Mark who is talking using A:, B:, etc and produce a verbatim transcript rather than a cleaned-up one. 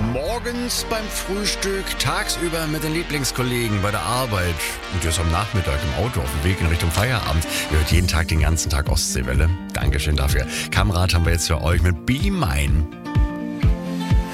A: Morgens beim Frühstück, tagsüber mit den Lieblingskollegen bei der Arbeit und jetzt am Nachmittag im Auto auf dem Weg in Richtung Feierabend. Ihr hört jeden Tag den ganzen Tag Ostseewelle. Dankeschön dafür. Kamerad haben wir jetzt für euch mit Be Mine.